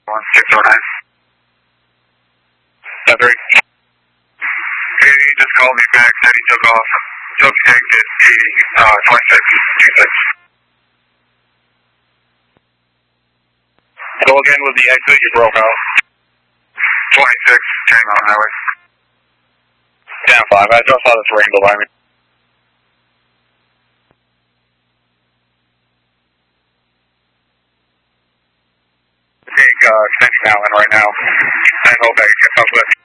609. 3. He just called me back, said he took off, took exit 26. Go again with the exit, you broke out. 26, Cherry Mountain Highway. Down 5, I just saw this rainbow by me. Take Sandy Mountain right now. And hope I get southwest.